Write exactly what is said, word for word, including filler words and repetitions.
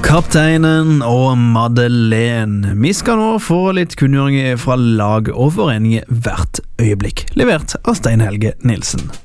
Kapteinen og Madeleine. Vi skal nå få litt kunngjøring fra lag og forening hvert øyeblikk, levert av Stein Helge Nilsen.